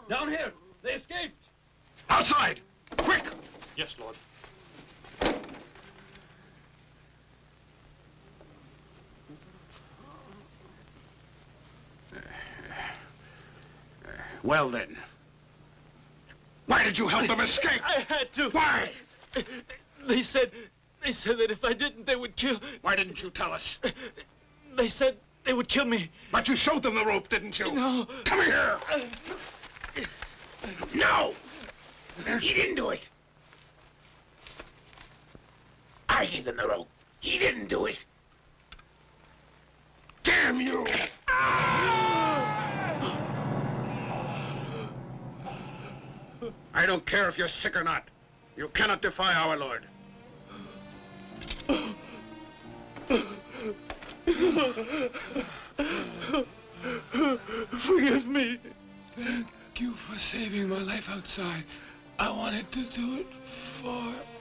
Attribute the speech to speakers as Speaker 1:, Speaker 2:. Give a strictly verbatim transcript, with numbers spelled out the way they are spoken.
Speaker 1: Down here. They escaped.
Speaker 2: Outside! Quick!
Speaker 3: Yes, Lord.
Speaker 2: Well, then. Why did you help them escape?
Speaker 1: I had to.
Speaker 2: Why?
Speaker 1: They said, they said that if I didn't, they would kill.
Speaker 2: Why didn't you tell us?
Speaker 1: They said they would kill me.
Speaker 2: But you showed them the rope, didn't you?
Speaker 1: No.
Speaker 2: Come here. No. He didn't do it. I gave him the rope. He didn't do it. Damn you! I don't care if you're sick or not. You cannot defy our Lord.
Speaker 1: Forgive me.
Speaker 4: Thank you for saving my life outside. I wanted to do it for